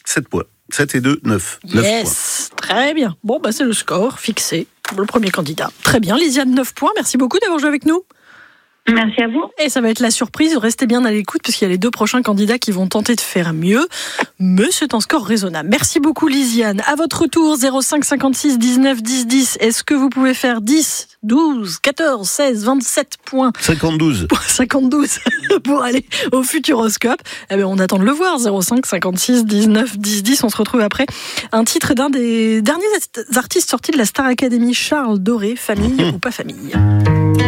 7 points. 7 et 2, 9. 9 Yes, très bien. Bon, c'est le score fixé pour le premier candidat. Très bien, Lisiane, 9 points. Merci beaucoup d'avoir joué avec nous. Merci à vous. Et ça va être la surprise, restez bien à l'écoute parce qu'il y a les 2 prochains candidats qui vont tenter de faire mieux. Mais c'est un score raisonnable. Merci beaucoup Lisiane. À votre tour, 05 56 19 10 10. Est-ce que vous pouvez faire 10, 12, 14, 16, 27 points 52. 52 pour aller au Futuroscope. On attend de le voir. 05 56 19 10 10. On se retrouve après un titre d'un des derniers artistes sortis de la Star Academy, Charles Doré, Famille ou pas famille.